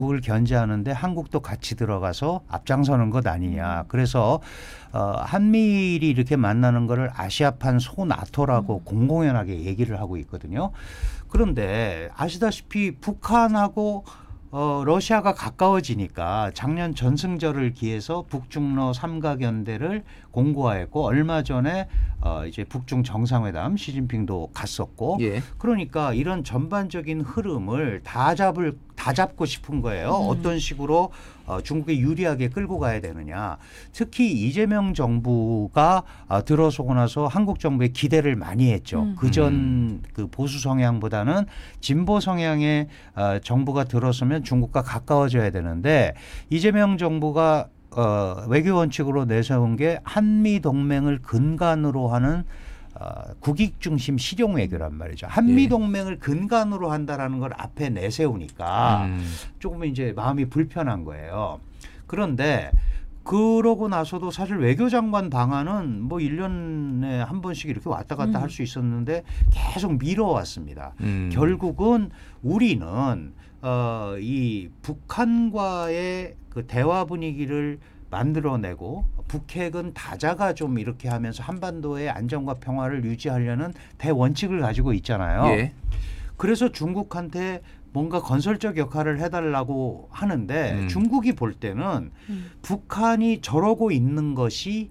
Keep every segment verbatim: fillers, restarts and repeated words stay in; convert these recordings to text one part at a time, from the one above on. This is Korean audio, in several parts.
을 견제하는데 한국도 같이 들어가서 앞장서는 것 아니냐. 그래서 어, 한미일이 이렇게 만나는 거를 아시아판 소나토라고 음. 공공연하게 얘기를 하고 있거든요. 그런데 아시다시피 북한하고 어, 러시아가 가까워지니까 작년 전승절을 기해서 북중러 삼각연대를 공고화했고 얼마 전에 어, 이제 북중 정상회담 시진핑도 갔었고 예. 그러니까 이런 전반적인 흐름을 다 잡을 다 잡고 싶은 거예요. 음. 어떤 식으로 어, 중국에 유리하게 끌고 가야 되느냐. 특히 이재명 정부가 어, 들어서고 나서 한국 정부에 기대를 많이 했죠. 음. 그전 그 보수 성향보다는 진보 성향의 어, 정부가 들어서면 중국과 가까워져야 되는데 이재명 정부가 어, 외교 원칙으로 내세운 게 한미 동맹을 근간으로 하는 어, 국익 중심 실용 외교란 말이죠. 한미 동맹을 예. 근간으로 한다라는 걸 앞에 내세우니까 음. 조금 이제 마음이 불편한 거예요. 그런데 그러고 나서도 사실 외교장관 방안은 뭐 일 년에 한 번씩 이렇게 왔다 갔다 음. 할 수 있었는데 계속 미뤄왔습니다. 음. 결국은 우리는 어, 이 북한과의 그 대화 분위기를 만들어내고 북핵은 다자가 좀 이렇게 하면서 한반도의 안정과 평화를 유지하려는 대원칙을 가지고 있잖아요. 예. 그래서 중국한테 뭔가 건설적 역할을 해달라고 하는데 음. 중국이 볼 때는 음. 북한이 저러고 있는 것이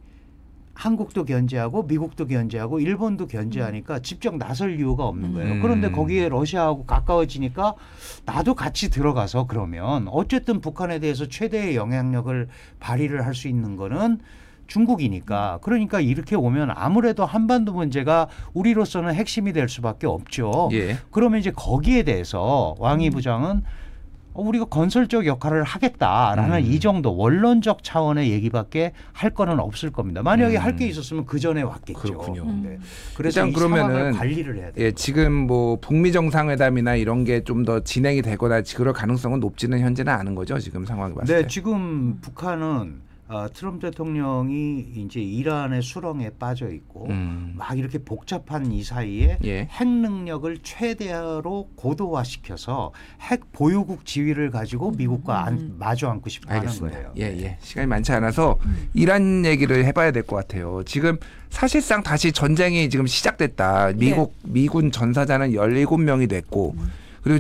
한국도 견제하고 미국도 견제하고 일본도 견제하니까 직접 나설 이유가 없는 거예요. 음. 그런데 거기에 러시아하고 가까워지니까 나도 같이 들어가서 그러면 어쨌든 북한에 대해서 최대의 영향력을 발휘를 할 수 있는 거는 중국이니까 그러니까 이렇게 오면 아무래도 한반도 문제가 우리로서는 핵심이 될 수밖에 없죠. 예. 그러면 이제 거기에 대해서 왕이 음. 부장은 우리가 건설적 역할을 하겠다라는 음. 이 정도 원론적 차원의 얘기밖에 할 거는 없을 겁니다. 만약에 음. 할 게 있었으면 그 전에 왔겠죠. 그렇군요. 음. 네. 그래서 이 그러면은 상황을 관리를 해야 돼요. 예, 지금 뭐 북미 정상회담이나 이런 게 좀 더 진행이 되거나 그럴 가능성은 높지는 현재는 않은 거죠. 지금 상황을 봤을 네, 때. 지금 북한은 어, 트럼프 대통령이 이제 이란의 수렁에 빠져 있고 음. 막 이렇게 복잡한 이 사이에 예. 핵 능력을 최대로 고도화시켜서 핵 보유국 지위를 가지고 미국과 안, 음. 마주 앉고 싶어 알겠습니다. 하는 거예요. 예, 예. 시간이 많지 않아서 음. 이란 얘기를 해봐야 될 것 같아요. 지금 사실상 다시 전쟁이 지금 시작됐다. 미국 네. 미군 전사자는 열일곱 명이 됐고 음. 그리고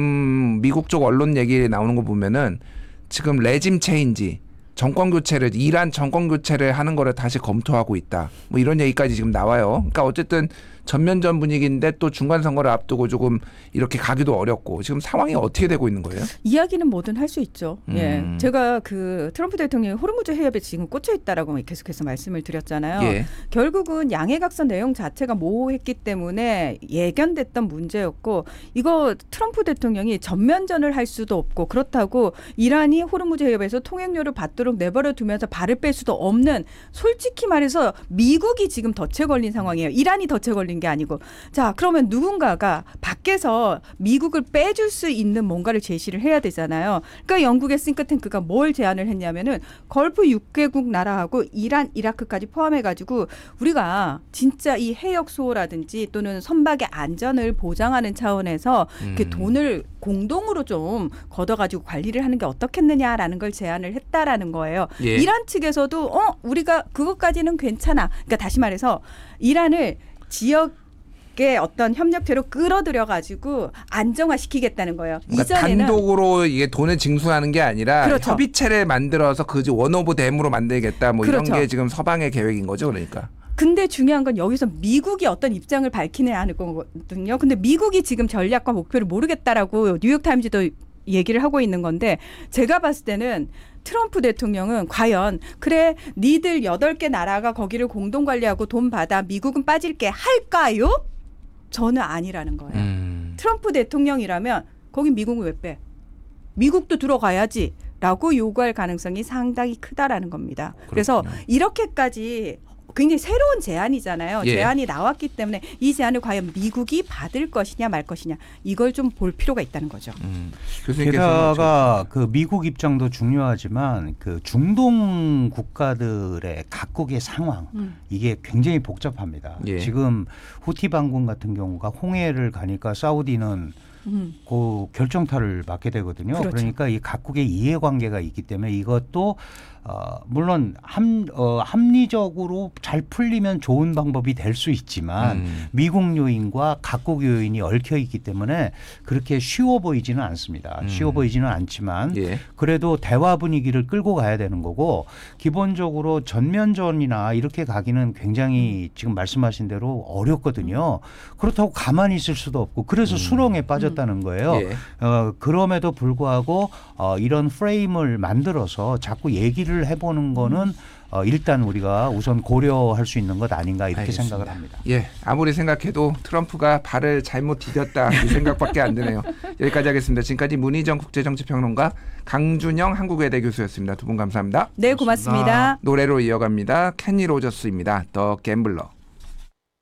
지금 미국 쪽 언론 얘기 나오는 거 보면은 지금 레짐 체인지 정권 교체를 이란 정권 교체를 하는 거를 다시 검토하고 있다. 뭐 이런 얘기까지 지금 나와요. 그러니까 어쨌든 전면전 분위기인데 또 중간 선거를 앞두고 조금 이렇게 가기도 어렵고 지금 상황이 어떻게 되고 있는 거예요? 이야기는 뭐든 할 수 있죠. 음. 예, 제가 그 트럼프 대통령이 호르무즈 해협에 지금 꽂혀 있다라고 계속해서 말씀을 드렸잖아요. 예. 결국은 양해각서 내용 자체가 모호했기 때문에 예견됐던 문제였고 이거 트럼프 대통령이 전면전을 할 수도 없고 그렇다고 이란이 호르무즈 해협에서 통행료를 받도록 내버려 두면서 발을 뺄 수도 없는 솔직히 말해서 미국이 지금 덫에 걸린 상황이에요. 이란이 덫에 걸린 게 아니고. 자, 그러면 누군가가 밖에서 미국을 빼줄 수 있는 뭔가를 제시를 해야 되잖아요. 그러니까 영국의 싱크탱크가 뭘 제안을 했냐면은 걸프 육 개국 나라하고 이란, 이라크까지 포함해가지고 우리가 진짜 이 해역 수호라든지 또는 선박의 안전을 보장하는 차원에서 음. 그 돈을 공동으로 좀 걷어가지고 관리를 하는 게 어떻겠느냐라는 걸 제안을 했다라는 거예요. 예. 이란 측에서도 어 우리가 그것까지는 괜찮아. 그러니까 다시 말해서 이란을 지역의 어떤 협력체로 끌어들여가지고 안정화시키겠다는 거예요. 그러니까 이전에는 단독으로 이게 돈을 징수하는 게 아니라 그렇죠. 협의체를 만들어서 그 원 오브 댐으로 만들겠다. 뭐 그렇죠. 이런 게 지금 서방의 계획인 거죠, 그러니까. 근데 중요한 건 여기서 미국이 어떤 입장을 밝히느냐 하는 거거든요. 근데 미국이 지금 전략과 목표를 모르겠다라고 뉴욕타임즈도 얘기를 하고 있는 건데 제가 봤을 때는 트럼프 대통령은 과연 그래 니들 여덟 개 나라가 거기를 공동관리하고 돈 받아 미국은 빠질게 할까요? 저는 아니라는 거예요. 음. 트럼프 대통령이라면 거기 미국은 왜 빼? 미국도 들어가야지 라고 요구할 가능성이 상당히 크다라는 겁니다. 그렇군요. 그래서 이렇게까지 굉장히 새로운 제안이잖아요. 예. 제안이 나왔기 때문에 이 제안을 과연 미국이 받을 것이냐 말 것이냐 이걸 좀 볼 필요가 있다는 거죠. 음. 게다가 그 미국 입장도 중요하지만 그 중동 국가들의 각국의 상황 음. 이게 굉장히 복잡합니다. 예. 지금 후티 반군 같은 경우가 홍해를 가니까 사우디는 음. 그 결정타를 맞게 되거든요. 그렇죠. 그러니까 이 각국의 이해관계가 있기 때문에 이것도 어, 물론 합, 어, 합리적으로 잘 풀리면 좋은 방법이 될 수 있지만 음. 미국 요인과 각국 요인이 얽혀 있기 때문에 그렇게 쉬워 보이지는 않습니다. 음. 쉬워 보이지는 않지만 예. 그래도 대화 분위기를 끌고 가야 되는 거고 기본적으로 전면전이나 이렇게 가기는 굉장히 지금 말씀하신 대로 어렵거든요. 그렇다고 가만히 있을 수도 없고 그래서 음. 수렁에 빠졌다는 거예요. 예. 어, 그럼에도 불구하고 어, 이런 프레임을 만들어서 자꾸 얘기를 해보는 거는 어, 일단 우리가 우선 고려할 수 있는 것 아닌가 이렇게 알겠습니다. 생각을 합니다. 예, 아무리 생각해도 트럼프가 발을 잘못 디뎠다 이 생각밖에 안 드네요. 여기까지 하겠습니다. 지금까지 문희정 국제정치평론가, 강준영 한국외대 교수였습니다. 두 분 감사합니다. 네, 고맙습니다. 노래로 이어갑니다. kenny 로저스입니다. The Gambler.